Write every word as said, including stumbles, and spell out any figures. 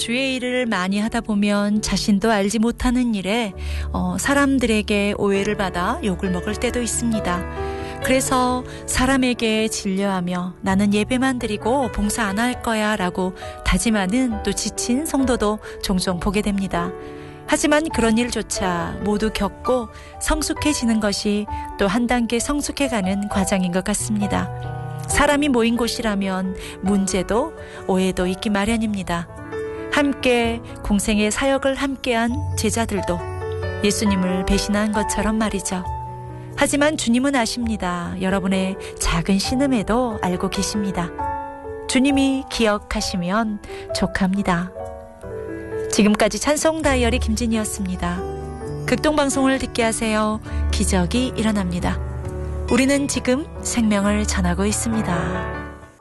주의 일을 많이 하다 보면 자신도 알지 못하는 일에 어, 사람들에게 오해를 받아 욕을 먹을 때도 있습니다. 그래서 사람에게 진료하며 나는 예배만 드리고 봉사 안 할 거야 라고 다짐하는 또 지친 성도도 종종 보게 됩니다. 하지만 그런 일조차 모두 겪고 성숙해지는 것이 또 한 단계 성숙해가는 과정인 것 같습니다. 사람이 모인 곳이라면 문제도 오해도 있기 마련입니다. 함께 공생의 사역을 함께한 제자들도 예수님을 배신한 것처럼 말이죠. 하지만 주님은 아십니다. 여러분의 작은 신음에도 알고 계십니다. 주님이 기억하시면 족합니다. 지금까지 찬송 다이어리 김진이었습니다. 극동방송을 듣게 하세요. 기적이 일어납니다. 우리는 지금 생명을 전하고 있습니다.